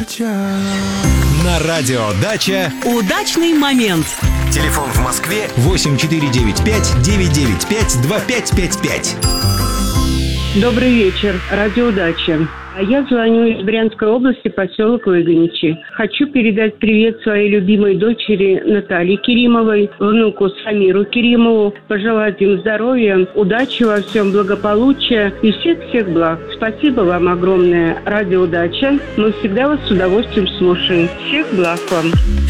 На радио «Дача» удачный момент. Телефон в Москве 8495-995-2555. Добрый вечер, радио «Дача». Я звоню из Брянской области, поселок Выгоничи. Хочу передать привет своей любимой дочери Наталье Керимовой, внуку Самиру Керимову, пожелать им здоровья, удачи во всем, благополучия и всех-всех благ. Спасибо вам огромное, радио «Дача». Мы всегда вас с удовольствием слушаем. Всех благ вам.